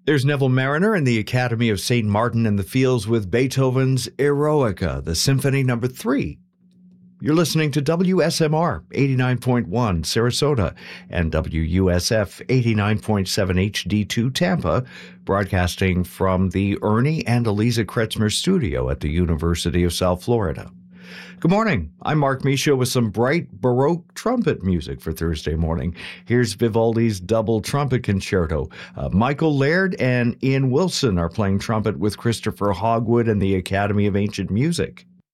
There's Neville Mariner in the Academy of St. Martin in the Fields with Beethoven's Eroica, the Symphony No. 3. You're listening to WSMR 89.1 Sarasota and WUSF 89.7 HD2 Tampa, broadcasting from the Ernie and Eliza Kretzmer studio at the University of South Florida. Good morning. I'm Mark Misha with some bright Baroque trumpet music for Thursday morning. Here's Vivaldi's Double Trumpet Concerto. Michael Laird and Ian Wilson are playing trumpet with Christopher Hogwood and the Academy of Ancient Music.